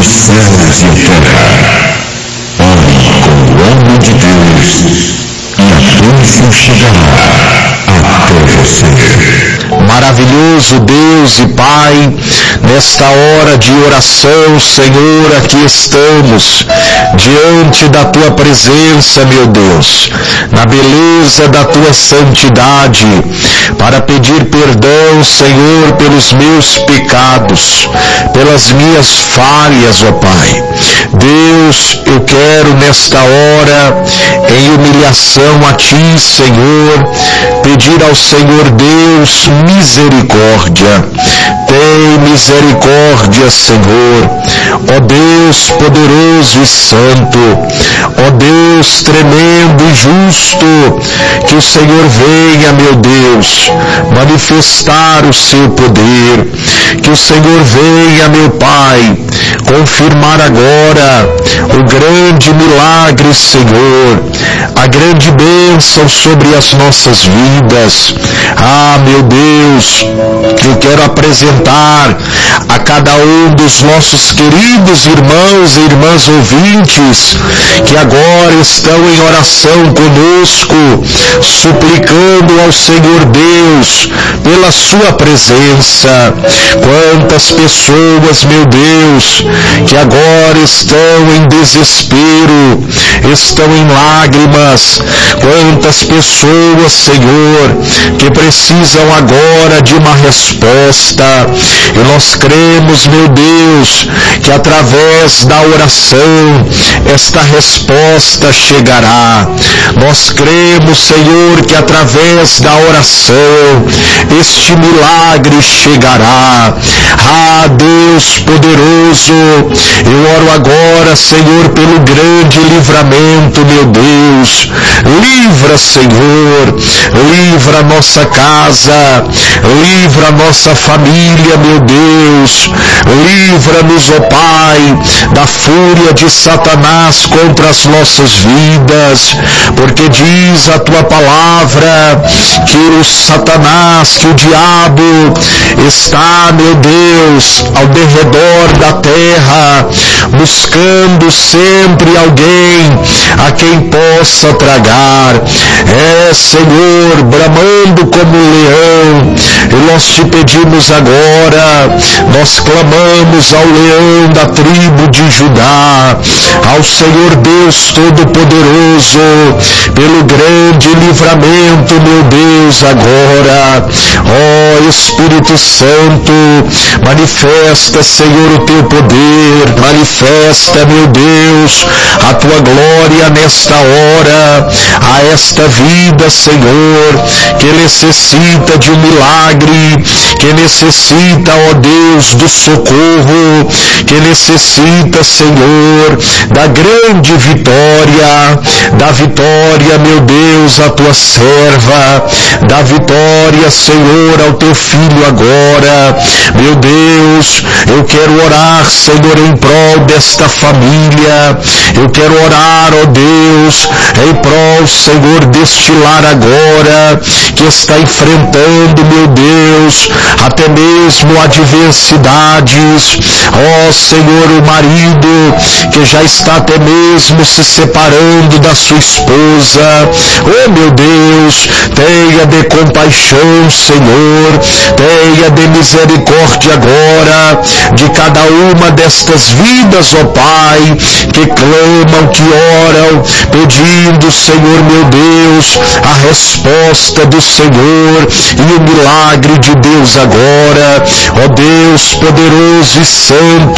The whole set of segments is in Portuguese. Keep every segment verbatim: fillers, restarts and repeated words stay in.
os céus e a terra. Ore com o homem de Deus e a bênção chegará até você. Maravilhoso Deus e Pai, nesta hora de oração, Senhor, aqui estamos, diante da Tua presença, meu Deus, na beleza da Tua santidade, para pedir perdão, Senhor, pelos meus pecados, pelas minhas falhas, ó Pai. Deus, eu quero nesta hora, em humilhação a Ti, Senhor, pedir ao Senhor Deus misericórdia. Tem misericórdia, Senhor. Ó Deus poderoso e santo, ó Deus tremendo e justo, que o Senhor venha, meu Deus, manifestar o seu poder, que o Senhor venha, meu Pai, confirmar agora o grande milagre, Senhor, a grande bênção sobre as nossas vidas. Ah, meu Deus, eu quero apresentar a cada um dos nossos queridos irmãos e irmãs ouvintes que agora estão em oração conosco, suplicando ao Senhor Deus pela sua presença. Quantas pessoas, meu Deus, que agora estão em desespero, estão em lágrimas. Quantas pessoas, Senhor, que precisam agora de uma resposta. E nós cremos, meu Deus, que através da oração esta resposta chegará. Nós cremos, Senhor, que através da oração este milagre chegará. Ah, Deus poderoso, eu oro agora, Senhor, pelo grande livramento, meu Deus. Livra, Senhor, livra a nossa casa, livra a nossa família, meu Deus. Livra-nos, ó Pai, da fúria de Satanás contra as nossas vidas, porque diz a Tua palavra que o Satanás, que o diabo está, meu Deus, ao derredor da terra, buscando sempre alguém a quem possa tragar. É, Senhor, bramando como um leão, e nós te pedimos agora, nós clamamos ao leão da tribo de Judá, ao Senhor Deus Todo-Poderoso, pelo grande livramento, meu Deus, agora. Ó Espírito Santo, manifesta, Senhor, o Teu poder, manifesta, meu Deus, a Tua glória nesta hora, a esta vida, Senhor, que necessita de um milagre, que necessita, ó Deus, do socorro, que necessita, Senhor, da grande vitória, da vitória, meu Deus, a Tua serva, da vitória, Senhor, ao Teu filho agora. Meu Deus, eu quero orar, Senhor, em prol desta família, eu quero orar, ó Deus, em prol, Senhor, deste lar agora, que está enfrentando, meu Deus, até mesmo adversidades. Ó Senhor, o marido que já está até mesmo se separando da sua esposa. Oh, meu Deus, tenha de compaixão, Senhor, tenha de misericórdia agora de cada uma destas vidas, ó Pai, que clamam, que oram, pedindo, Senhor, meu Deus, a resposta do Senhor e o milagre de Deus agora. Ó Deus poderoso e santo,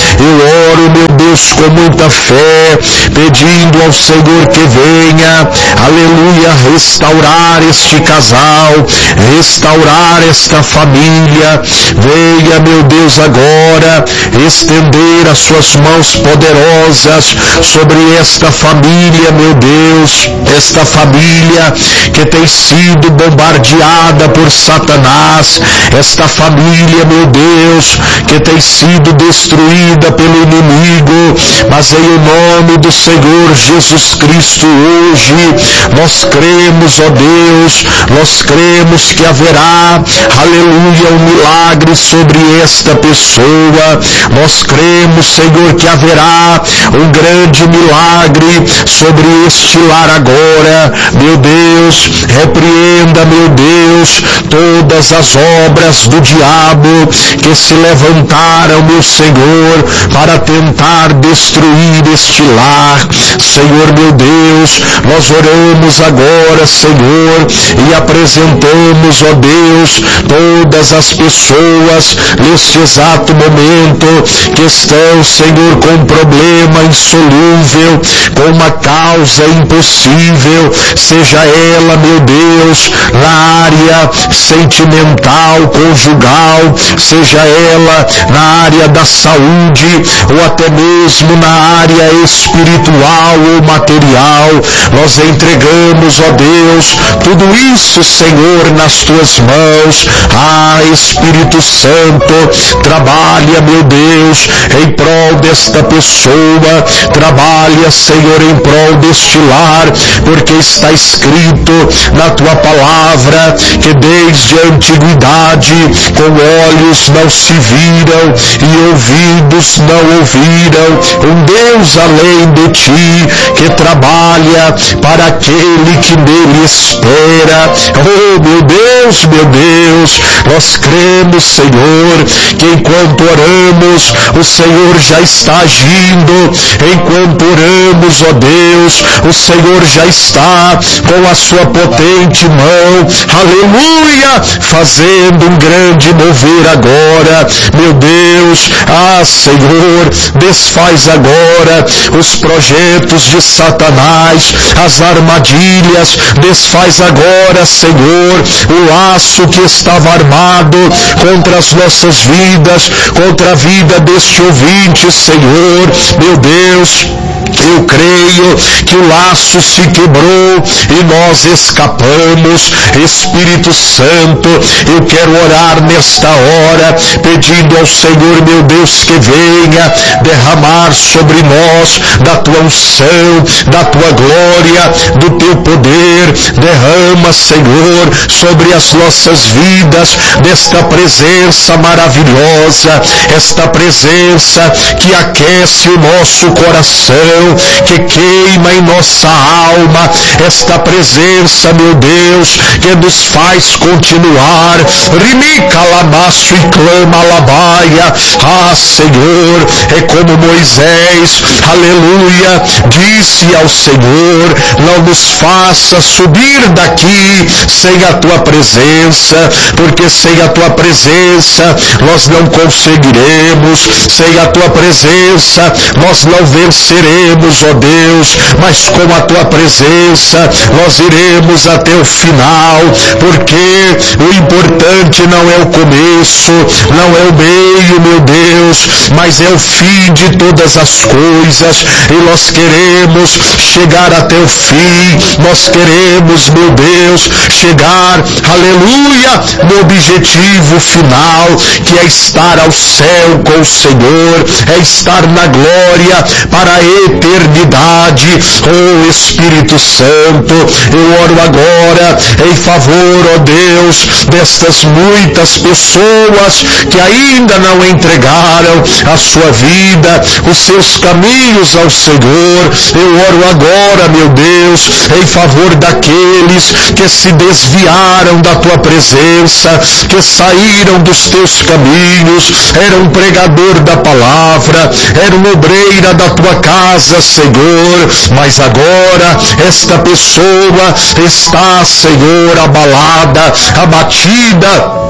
eu oro, meu Deus, com muita fé, pedindo ao Senhor que venha, aleluia, restaurar este casal, restaurar esta família. Venha, meu Deus, agora estender as suas mãos poderosas sobre esta família, meu Deus, esta família que tem sido bombardeada por Satanás, esta família, meu Deus, que tem sido destruída destruída pelo inimigo, mas em o nome do Senhor Jesus Cristo hoje, nós cremos, ó Deus, nós cremos que haverá, aleluia, um milagre sobre esta pessoa. Nós cremos, Senhor, que haverá um grande milagre sobre este lar agora. Meu Deus, repreenda, meu Deus, todas as obras do diabo que se levantaram, meu Senhor, para tentar destruir este lar. Senhor, meu Deus, nós oramos agora, Senhor, e apresentamos, ó Deus, todas as pessoas neste exato momento que estão, Senhor, com um problema insolúvel, com uma causa impossível, seja ela, meu Deus, na área sentimental, conjugal, seja ela na área da saúde, ou até mesmo na área espiritual ou material. Nós entregamos, ó Deus, tudo isso, Senhor, nas tuas mãos. Ah, Espírito Santo, trabalha, meu Deus, em prol desta pessoa, trabalha, Senhor, em prol deste lar, porque está escrito na tua palavra que desde a antiguidade com olhos não se viram e ouvidos não ouviram um Deus além de ti, que trabalha para aquele que nele espera. Oh, meu Deus, meu Deus, nós cremos, Senhor, que enquanto oramos, o Senhor já está agindo. Enquanto oramos, ó Deus, o Senhor já está com a sua potente mão, aleluia, fazendo um grande mover agora. Meu Deus, ah, Senhor, desfaz agora os projetos de Satanás, as armadilhas, desfaz agora, Senhor, o laço que estava armado contra as nossas vidas, contra a vida deste ouvinte, Senhor. Meu Deus, eu creio que o laço se quebrou e nós escapamos. Espírito Santo, eu quero orar nesta hora, pedindo ao Senhor, meu Deus, que venha derramar sobre nós da tua unção, da tua glória, do teu poder. Derrama, Senhor, sobre as nossas vidas desta presença maravilhosa, esta presença que aquece o nosso coração, que queima em nossa alma, esta presença, meu Deus, que nos faz continuar. Rimica lamaço e clama labaia. Ah, Senhor, é como Moisés, aleluia, disse ao Senhor: não nos faça subir daqui sem a tua presença, porque sem a tua presença nós não conseguiremos, sem a tua presença nós não venceremos, ó Deus, mas com a tua presença nós iremos até o final, porque o importante não é o começo, não é o meio, meu Deus, mas é o fim de todas as coisas, e nós queremos chegar até o fim. Nós queremos, meu Deus, chegar, aleluia, no objetivo final, que é estar ao céu com o Senhor, é estar na glória para a eternidade. Oh, Espírito Santo, eu oro agora em favor, ó Deus, destas muitas pessoas que ainda não entregaram a sua vida, os seus caminhos ao Senhor. Eu oro agora, meu Deus, em favor daqueles que se desviaram da tua presença, que saíram dos teus caminhos, era um pregador da palavra, era uma obreira da tua casa, Senhor, mas agora esta pessoa está, Senhor, abalada, abatida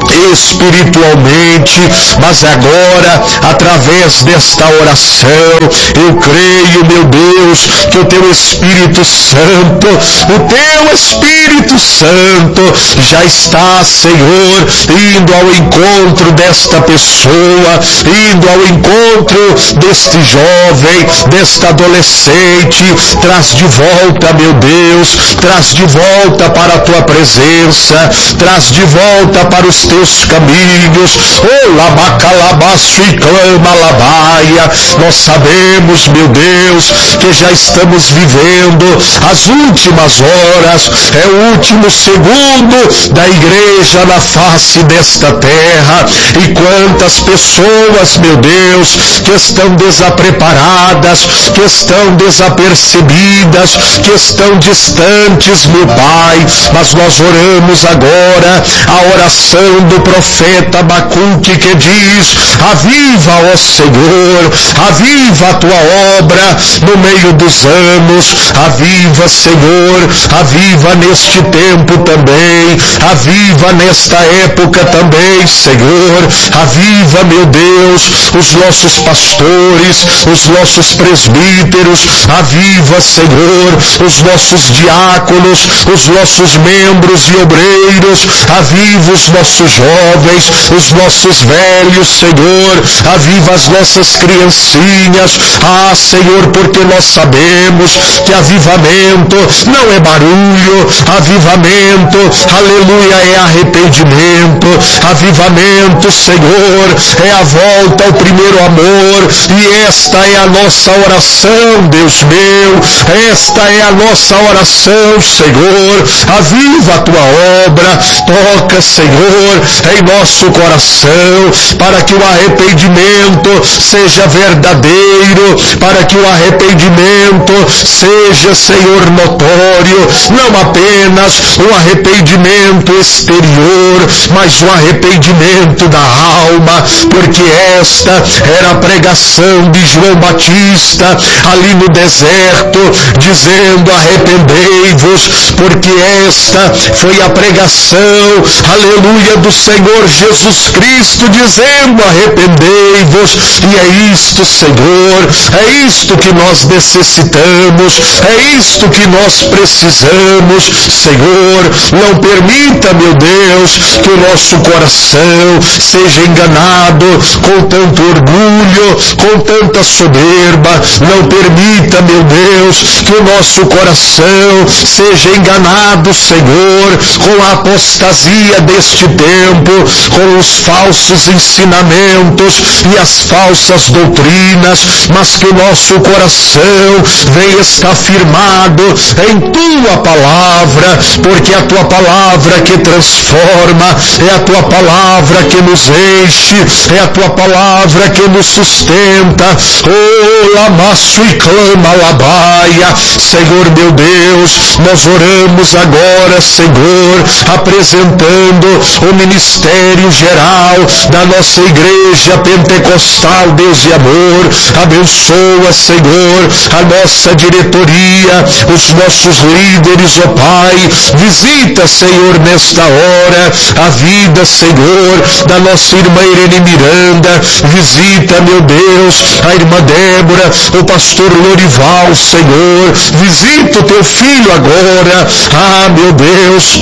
espiritualmente, mas agora, através desta oração, eu creio, meu Deus, que o teu Espírito Santo, o teu Espírito Santo já está, Senhor, indo ao encontro desta pessoa, indo ao encontro deste jovem, desta esta adolescente, traz de volta, meu Deus, traz de volta para a tua presença, traz de volta para os teus caminhos. Oh, labacalabaço e clama labaia. Nós sabemos, meu Deus, que já estamos vivendo as últimas horas, é o último segundo da igreja na face desta terra. E quantas pessoas, meu Deus, que estão desapreparadas, que estão desapercebidas, que estão distantes, meu Pai. Mas nós oramos agora a oração do profeta Abacuque, que diz: aviva, ó Senhor, aviva a tua obra no meio dos anos, aviva, Senhor, aviva neste tempo também, aviva nesta época também, Senhor, aviva, meu Deus, os nossos pastores, os nossos presbíteros, aviva, Senhor, os nossos diáconos, os nossos membros e obreiros, aviva os nossos jovens, os nossos velhos, Senhor, aviva as nossas criancinhas. Ah, Senhor, porque nós sabemos que avivamento não é barulho, avivamento, aleluia, é arrependimento, avivamento, Senhor, é a volta ao primeiro amor. E esta é a nossa oração, Deus meu, esta é a nossa oração, Senhor. Aviva a tua obra, toca, Senhor, em nosso coração, para que o arrependimento seja verdadeiro, para que o arrependimento seja, Senhor, notório, não apenas um arrependimento exterior, mas um arrependimento da alma, porque esta era a pregação de João Batista ali no deserto, dizendo: arrependei-vos, porque esta foi a pregação, aleluia, do Senhor Jesus Cristo, dizendo: arrependei-vos. E é isto, Senhor, é isto que nós necessitamos, é isto que nós precisamos, Senhor. Não permita, meu Deus, que o nosso coração seja enganado com tanto orgulho, com tanta soberba. Não permita, meu Deus, que o nosso coração seja enganado, Senhor, com a apostasia deste tempo, com os falsos ensinamentos e as falsas doutrinas, mas que o nosso coração venha estar firmado em tua palavra, porque é a tua palavra que transforma, é a tua palavra que nos enche, é a tua palavra que nos sustenta. Oh, lamaço e clama labaia. Senhor, meu Deus, nós oramos agora, Senhor, apresentando o ministério geral da nossa igreja pentecostal, Deus e amor. Abençoa, Senhor, a nossa diretoria, os nossos líderes, ó Pai. Visita, Senhor, nesta hora a vida, Senhor, da nossa irmã Irene Miranda. Visita, meu Deus, a irmã Débora, o pastor Lorival, Senhor. Visita o teu filho agora. Ah, meu Deus,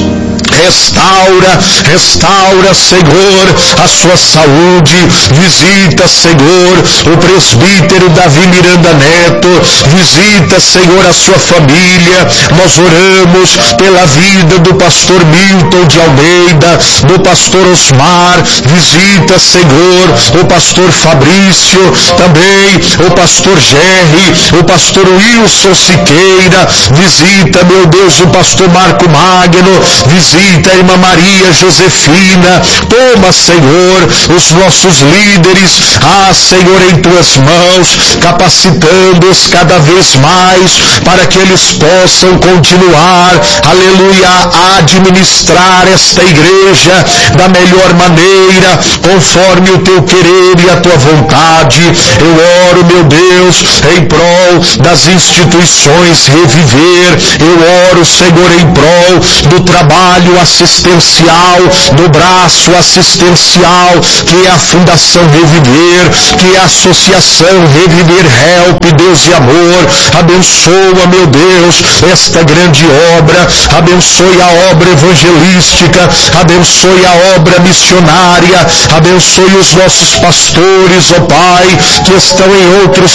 restaura, restaura, Senhor, a sua saúde. Visita, Senhor, o presbítero Davi Miranda Neto. Visita, Senhor, a sua família. Nós oramos pela vida do pastor Milton de Almeida, do pastor Osmar. Visita, Senhor, o pastor Fabrício, também o pastor Gerry, o pastor Wilson Siqueira. Visita, meu Deus, o pastor Marco Magno. Visita a irmã Maria Josefina. Toma, Senhor, os nossos líderes, ah, Senhor, em tuas mãos, capacitando-os cada vez mais para que eles possam continuar, aleluia, a administrar esta igreja da melhor maneira, conforme o teu querer e a tua vontade. Eu oro, meu Deus, em prol das instituições Reviver. Eu oro, Senhor, em prol do trabalho assistencial, do braço assistencial, que é a Fundação Reviver, que é a Associação Reviver Help, Deus e amor. Abençoa, meu Deus, esta grande obra. Abençoe a obra evangelística, abençoe a obra missionária, abençoe os nossos pastores, ó Pai, que estão em outros países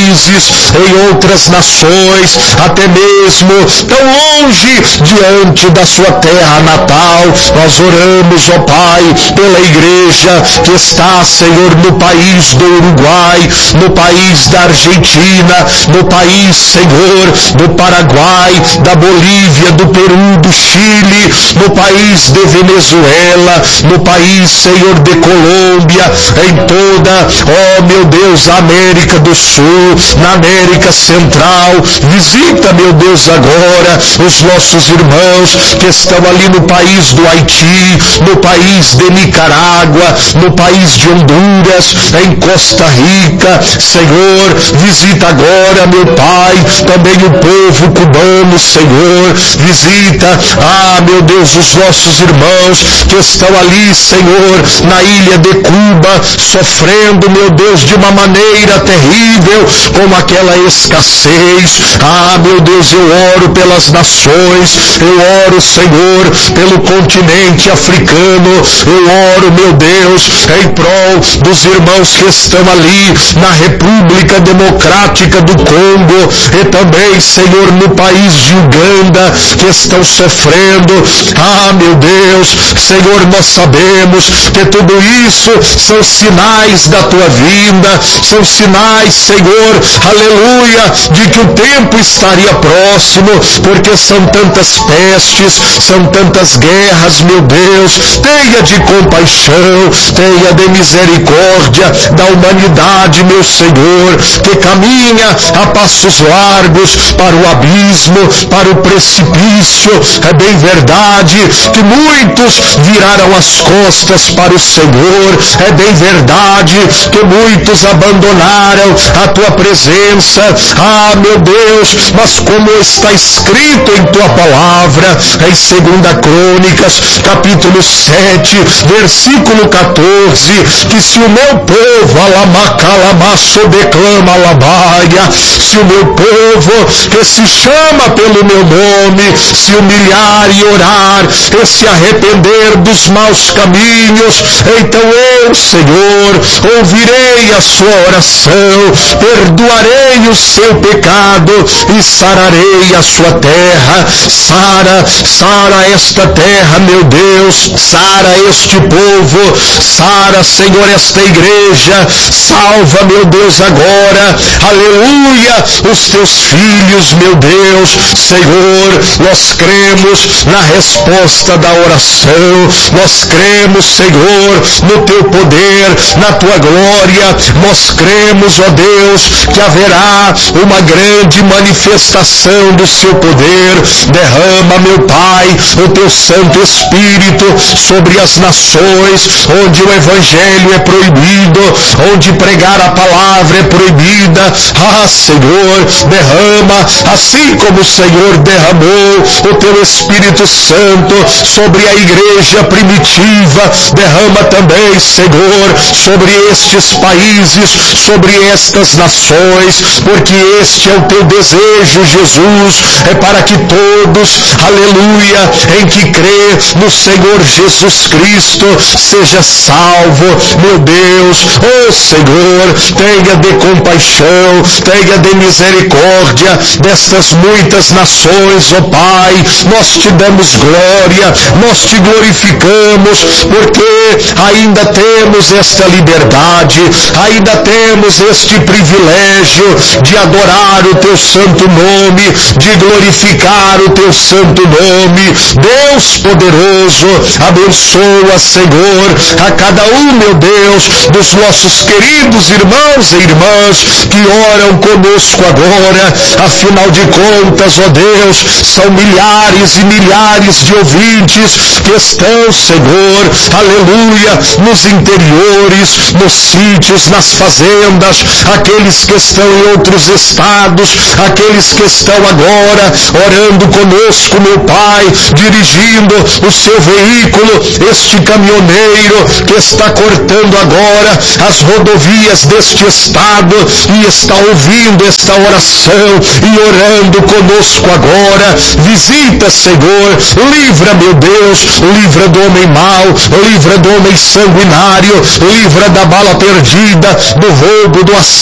países, em outras nações, até mesmo tão longe diante da sua terra natal. Nós oramos, ó Pai, pela igreja que está, Senhor, no país do Uruguai, no país da Argentina, no país, Senhor, do Paraguai, da Bolívia, do Peru, do Chile, no país de Venezuela, no país, Senhor, de Colômbia, em toda, ó meu Deus, a América do Sul, na América Central. Visita, meu Deus, agora os nossos irmãos que estão ali no país do Haiti, no país de Nicarágua, no país de Honduras, em Costa Rica. Senhor, visita agora, meu Pai, também o povo cubano, Senhor. Visita, ah, meu Deus, os nossos irmãos que estão ali, Senhor, na ilha de Cuba, sofrendo, meu Deus, de uma maneira terrível, com aquela escassez. Ah, meu Deus, eu oro pelas nações, eu oro, Senhor, pelo continente africano, eu oro, meu Deus, em prol dos irmãos que estão ali na República Democrática do Congo e também, Senhor, no país de Uganda, que estão sofrendo. Ah, meu Deus, Senhor, nós sabemos que tudo isso são sinais da tua vinda, são sinais, Senhor, aleluia, de que o tempo estaria próximo, porque são tantas pestes, são tantas guerras, meu Deus. Tenha de compaixão, tenha de misericórdia da humanidade, meu Senhor, que caminha a passos largos para o abismo, para o precipício. É bem verdade que muitos viraram as costas para o Senhor, é bem verdade que muitos abandonaram a tua presença. Ah, meu Deus, mas como está escrito em tua palavra, em segunda Crônicas, capítulo sete, versículo quatorze, que se o meu povo, alamacalamaço declama alabaia, se o meu povo que se chama pelo meu nome, se humilhar e orar, e se arrepender dos maus caminhos, então eu, Senhor, ouvirei a sua oração, perdoarei o seu pecado e sararei a sua terra. Sara, sara esta terra, meu Deus, sara este povo, sara, Senhor, esta igreja, salva, meu Deus, agora, aleluia, os teus filhos, meu Deus. Senhor, nós cremos na resposta da oração, nós cremos, Senhor, no teu poder, na tua glória, nós cremos, ó Deus, que haverá uma grande manifestação do seu poder. Derrama, meu Pai, o teu Santo Espírito sobre as nações onde o Evangelho é proibido, onde pregar a palavra é proibida. Ah, Senhor, derrama, assim como o Senhor derramou o teu Espírito Santo sobre a igreja primitiva, derrama também, Senhor, sobre estes países, sobre estas nações, porque este é o teu desejo, Jesus, é para que todos, aleluia, em que crê no Senhor Jesus Cristo, seja salvo. Meu Deus, ó Senhor, tenha de compaixão, tenha de misericórdia destas muitas nações, ó Pai. Nós te damos glória, nós te glorificamos, porque ainda temos esta liberdade, ainda temos este privilégio de adorar o teu santo nome, de glorificar o teu santo nome. Deus poderoso, abençoa, Senhor, a cada um, meu Deus, dos nossos queridos irmãos e irmãs que oram conosco agora. Afinal de contas, ó Deus, são milhares e milhares de ouvintes que estão, Senhor, aleluia, nos interiores, nos sítios, nas fazendas, aqueles que estão em outros estados, aqueles que estão agora orando conosco, meu Pai, dirigindo o seu veículo, este caminhoneiro que está cortando agora as rodovias deste estado e está ouvindo esta oração e orando conosco agora. Visita, Senhor, livra, meu Deus, livra do homem mau, livra do homem sanguinário, livra da bala perdida, do roubo, do assalto,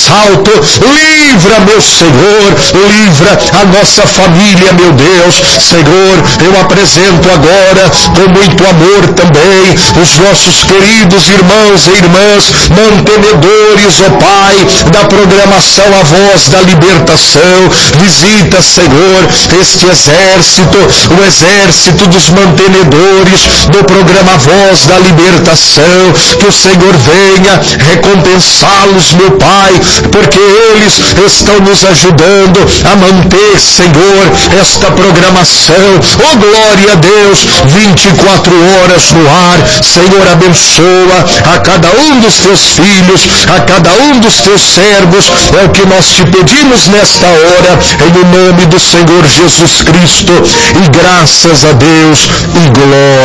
livra, meu Senhor, livra a nossa família, meu Deus. Senhor, eu apresento agora com muito amor também os nossos queridos irmãos e irmãs, mantenedores, ó Pai, da programação A Voz da Libertação. Visita, Senhor, este exército, o exército dos mantenedores do programa A Voz da Libertação, que o Senhor venha recompensá-los, meu Pai, porque eles estão nos ajudando a manter, Senhor, esta programação. Oh, glória a Deus, vinte e quatro horas no ar. Senhor, abençoa a cada um dos teus filhos, a cada um dos teus servos. É o que nós te pedimos nesta hora, em nome do Senhor Jesus Cristo, e graças a Deus e glória.